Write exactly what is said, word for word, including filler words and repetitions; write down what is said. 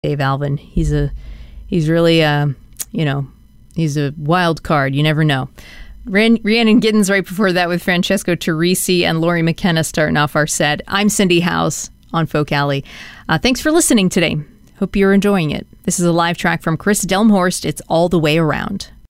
Dave Alvin. He's a he's really uh, you know, he's a wild card. You never know. Rhiannon Giddens right before that with Francesco Teresi and Lori McKenna starting off our set. I'm Cindy House on Folk Alley. Uh, thanks for listening today. Hope you're enjoying it. This is a live track from Chris Delmhorst. It's All the Way Around.